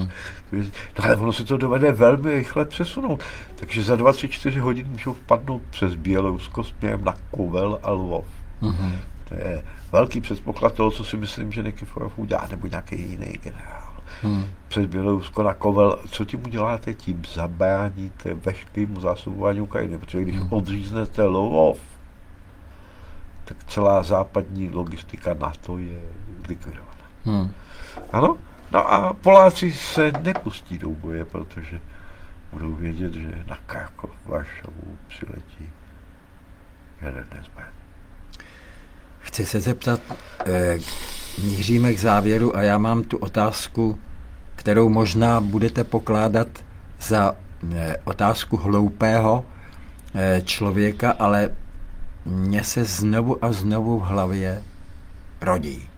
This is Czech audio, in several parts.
No ale ono se to dovede velmi rychle přesunout. Takže za 24 hodin můžou vpadnout přes Bělorusko směrem na Kovel a Lvov. To je velký předpoklad toho, co si myslím, že Nikiforov udělá, nebo nějaký jiný generál. Přes Bělorusko na Kovel, co tím uděláte? Tím zabráníte veškerému zásobování Ukrajiny, protože když odříznete Lvov, tak celá západní logistika NATO je likvidovaná. Ano? No a Poláci se nepustí do boje, protože budou vědět, že na Krakov, Varšavu přiletí jaderné zbraně. Chci se zeptat, míříme k závěru a já mám tu otázku, kterou možná budete pokládat za otázku hloupého člověka, ale mně se znovu a znovu v hlavě rodí.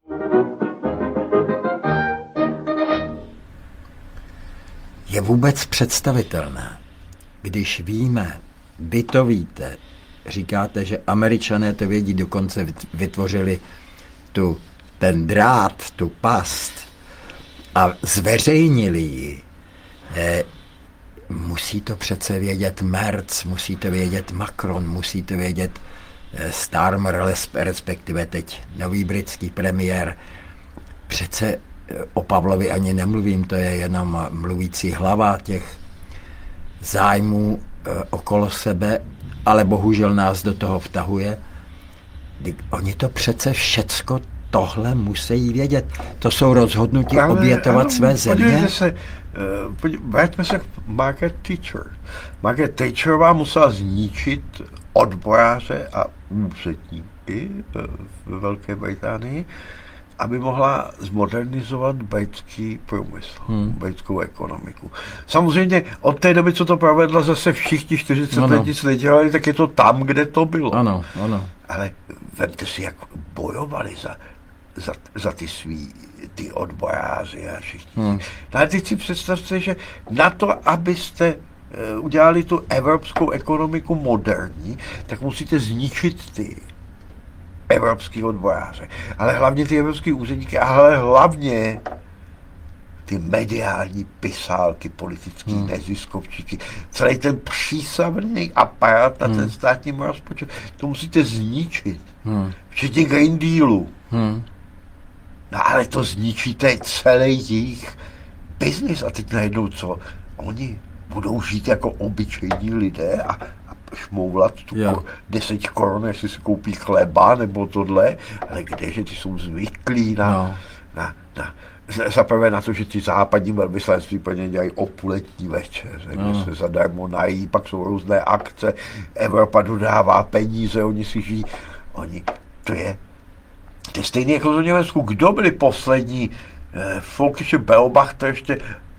Je vůbec představitelné, když víme, vy to víte, říkáte, že Američané to vědí, dokonce vytvořili ten drát, tu past a zveřejnili ji. Musí to přece vědět Merz, musí to vědět Macron, musí to vědět Starmer, respektive teď nový britský premiér. Přece o Pavlovi ani nemluvím, to je jenom mluvící hlava těch zájmů okolo sebe, ale bohužel nás do toho vtahuje. Oni to přece všecko tohle musí vědět. To jsou rozhodnutí obětovat své země. Podívejte se, vraťme se k Margaret Thatcher. Margaret Thatcherová musela zničit odboráře a úředníky v Velké Británii, aby mohla zmodernizovat britský průmysl, britskou ekonomiku. Samozřejmě od té doby, co to provedla, zase všichni 40 let nic nedělali, tak je to tam, kde to bylo. Ano. Ale vemte si, jak bojovali za ty odboráři a všichni. No a teď si představte, že na to, abyste udělali tu evropskou ekonomiku moderní, tak musíte zničit ty evropský odboráře. Ale hlavně ty evropský úředníky, ale hlavně ty mediální pisálky, politický neziskovčíky, celý ten přísavný aparát na ten státní rozpočet, to musíte zničit. Včetně Green Dealu. No ale to zničíte celý jejich biznis a teď najednou co? Oni budou žít jako obyčejní lidé a šmoulat tu 10 korun, jestli si koupí chleba nebo tohle, ale kdeže ty jsou zvyklí zaprvé na to, že ty západní velvyslanství pro ně dělají opoletní večeře, kde se zadarmo nají, pak jsou různé akce, Evropa dodává peníze, oni si žijí, to je stejné jako v Německu. Kdo byli poslední? Volkische Beobachter ještě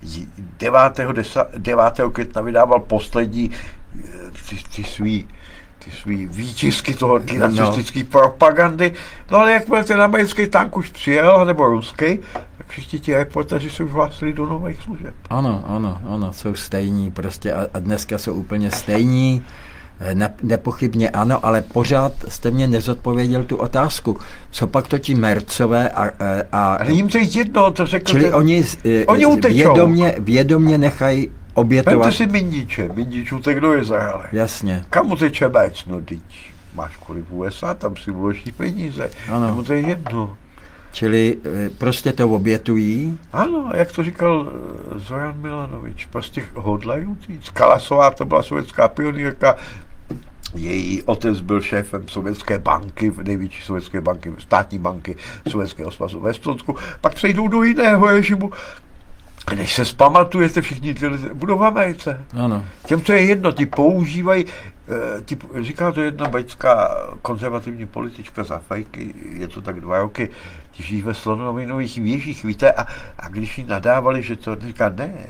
9. května vydával poslední ty svý výtisky toho nacistické propagandy. No ale jakmile ten americký tank už přijel, nebo ruský, tak všichni ti reportéři se už hlásili do nových služeb. Ano, jsou stejní prostě a dneska jsou úplně stejní. Nepochybně ano, ale pořád jste mě nezodpověděl tu otázku. Co pak to ti Mercové a jim to je jedno, to řekl. Čili oni vědomě nechají obětovat. Vemte si Mindič utek do Izraele. Jasně. Kam uteče Merc? No teď máš kvůli v USA, tam si vloží peníze. Ano. To je jedno. Čili prostě to obětují? Ano, jak to říkal Zoran Milanovič, prostě hodlají utíct. Kalasová, to byla sovětská pionýrka, její otec byl šéfem sovětské banky, největší sovětské banky, státní banky Sovětského svazu ve Estonsku, pak přejdou do jiného režimu. Než se zpamatujete, všichni budou v Americe. Ano. Těm, co je jedno, ti používají, říká to jedna britská konzervativní politička z Afriky, je to tak 2 roky, ti žijí ve slonovinových věžích, víte, a když jí nadávali, že to říká,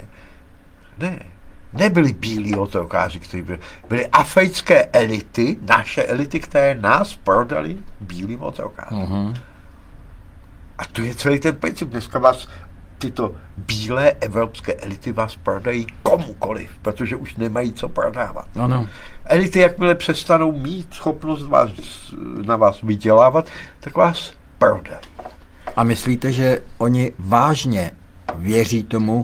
nebyli bílí otrokáři, kteří byli africké elity, naše elity, které nás prodali bílým otrokářům. A to je celý ten princip. Dneska vás tyto bílé evropské elity vás prodají komukoliv, protože už nemají co prodávat. Ano. Elity, jakmile přestanou mít schopnost na vás vydělávat, tak vás prodají. A myslíte, že oni vážně věří tomu,